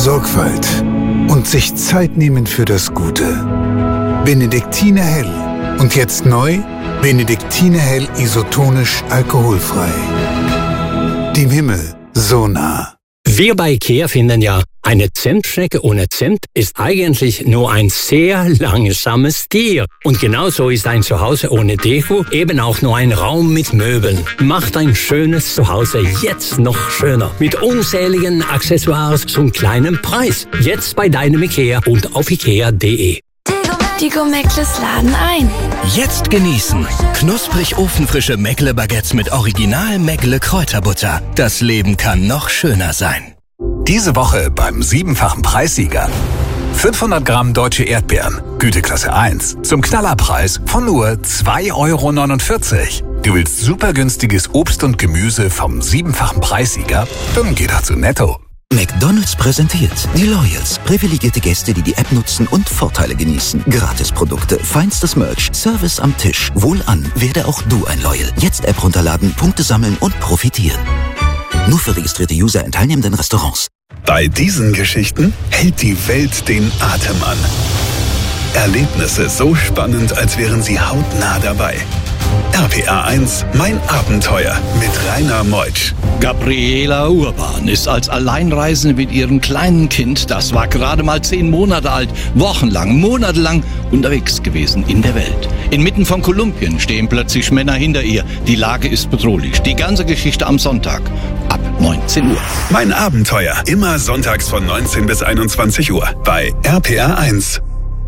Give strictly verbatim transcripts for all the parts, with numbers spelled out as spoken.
Sorgfalt und sich Zeit nehmen für das Gute. Benediktiner Hell. Und jetzt neu, Benediktiner Hell isotonisch alkoholfrei. Dem Himmel so nah. Wir bei IKEA finden ja, eine Zimtschnecke ohne Zimt ist eigentlich nur ein sehr langsames Tier. Und genauso ist ein Zuhause ohne Deko eben auch nur ein Raum mit Möbeln. Macht ein schönes Zuhause jetzt noch schöner. Mit unzähligen Accessoires zum kleinen Preis. Jetzt bei deinem IKEA und auf ikea punkt de. Die Gomeckles laden ein. Jetzt genießen. Knusprig ofenfrische Meckle-Baguettes mit Original Meckle Kräuterbutter. Das Leben kann noch schöner sein. Diese Woche beim siebenfachen Preissieger. fünfhundert Gramm deutsche Erdbeeren, Güteklasse eins, zum Knallerpreis von nur zwei Euro neunundvierzig. Du willst super günstiges Obst und Gemüse vom siebenfachen Preissieger? Dann geh doch zu Netto. McDonald's präsentiert die Loyals. Privilegierte Gäste, die die App nutzen und Vorteile genießen. Gratisprodukte, feinstes Merch, Service am Tisch. Wohlan, werde auch du ein Loyal. Jetzt App runterladen, Punkte sammeln und profitieren. Nur für registrierte User in teilnehmenden Restaurants. Bei diesen Geschichten hält die Welt den Atem an. Erlebnisse so spannend, als wären sie hautnah dabei. R P R eins, mein Abenteuer mit Rainer Meutsch. Gabriela Urban ist als Alleinreisende mit ihrem kleinen Kind, das war gerade mal zehn Monate alt, wochenlang, monatelang unterwegs gewesen in der Welt. Inmitten von Kolumbien stehen plötzlich Männer hinter ihr. Die Lage ist bedrohlich. Die ganze Geschichte am Sonntag ab neunzehn Uhr. Mein Abenteuer, immer sonntags von neunzehn bis einundzwanzig Uhr bei R P R eins.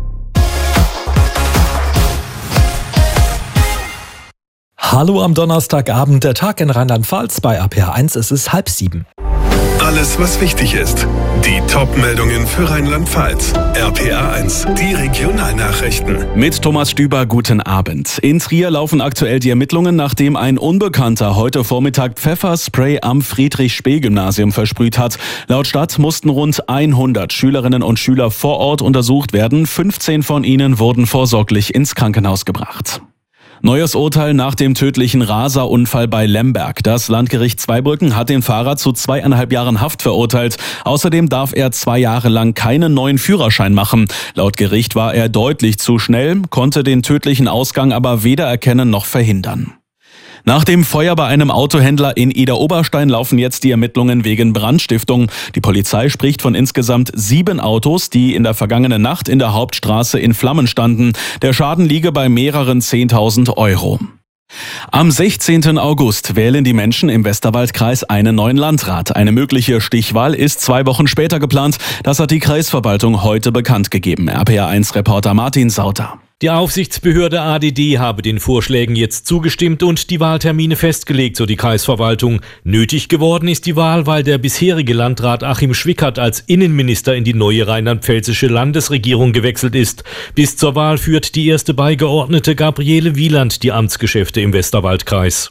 Hallo am Donnerstagabend, der Tag in Rheinland-Pfalz bei R P R eins, es ist halb sieben. Alles, was wichtig ist. Die Top-Meldungen für Rheinland-Pfalz. R P R eins, die Regionalnachrichten. Mit Thomas Stüber, guten Abend. In Trier laufen aktuell die Ermittlungen, nachdem ein Unbekannter heute Vormittag Pfefferspray am Friedrich-Spee-Gymnasium versprüht hat. Laut Stadt mussten rund hundert Schülerinnen und Schüler vor Ort untersucht werden. fünfzehn von ihnen wurden vorsorglich ins Krankenhaus gebracht. Neues Urteil nach dem tödlichen Raser-Unfall bei Lemberg. Das Landgericht Zweibrücken hat den Fahrer zu zweieinhalb Jahren Haft verurteilt. Außerdem darf er zwei Jahre lang keinen neuen Führerschein machen. Laut Gericht war er deutlich zu schnell, konnte den tödlichen Ausgang aber weder erkennen noch verhindern. Nach dem Feuer bei einem Autohändler in Idar-Oberstein laufen jetzt die Ermittlungen wegen Brandstiftung. Die Polizei spricht von insgesamt sieben Autos, die in der vergangenen Nacht in der Hauptstraße in Flammen standen. Der Schaden liege bei mehreren zehntausend Euro. Am sechzehnten August wählen die Menschen im Westerwaldkreis einen neuen Landrat. Eine mögliche Stichwahl ist zwei Wochen später geplant. Das hat die Kreisverwaltung heute bekannt gegeben. R P R eins Reporter Martin Sauter. Die Aufsichtsbehörde A D D habe den Vorschlägen jetzt zugestimmt und die Wahltermine festgelegt, so die Kreisverwaltung. Nötig geworden ist die Wahl, weil der bisherige Landrat Achim Schwickert als Innenminister in die neue rheinland-pfälzische Landesregierung gewechselt ist. Bis zur Wahl führt die erste Beigeordnete Gabriele Wieland die Amtsgeschäfte im Westerwaldkreis.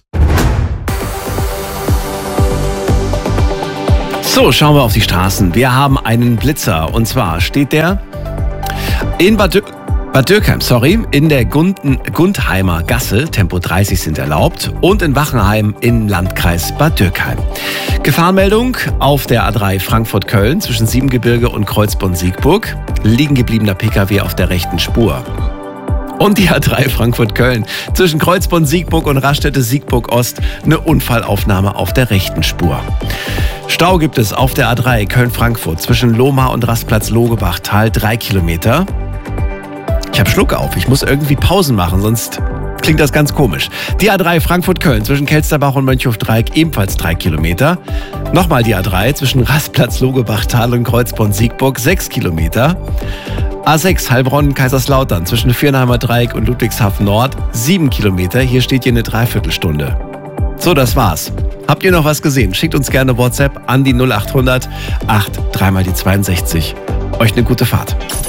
So, schauen wir auf die Straßen. Wir haben einen Blitzer und zwar steht der in Bad Dürkheim. Bad Dürkheim, sorry, in der Gunden, Gundheimer Gasse, Tempo dreißig sind erlaubt, und in Wachenheim im Landkreis Bad Dürkheim. Gefahrenmeldung auf der A drei Frankfurt-Köln zwischen Siebengebirge und Kreuzborn-Siegburg. Liegen gebliebener Pkw auf der rechten Spur. Und die A drei Frankfurt-Köln zwischen Kreuzborn-Siegburg und Raststätte-Siegburg-Ost eine Unfallaufnahme auf der rechten Spur. Stau gibt es auf der A drei Köln-Frankfurt zwischen Lohmar und Rastplatz Logebachtal drei Kilometer. Ich habe Schluck auf, ich muss irgendwie Pausen machen, sonst klingt das ganz komisch. Die A drei Frankfurt-Köln zwischen Kelsterbach und Mönchhof-Dreieck ebenfalls drei Kilometer. Nochmal die A drei zwischen Rastplatz Logebachtal und Kreuzborn-Siegburg sechs Kilometer. A sechs Heilbronn-Kaiserslautern zwischen Viernheimer Dreieck und Ludwigshafen Nord sieben Kilometer. Hier steht hier eine Dreiviertelstunde. So, das war's. Habt ihr noch was gesehen? Schickt uns gerne WhatsApp an die null acht hundert acht drei mal die zweiundsechzig. Euch eine gute Fahrt.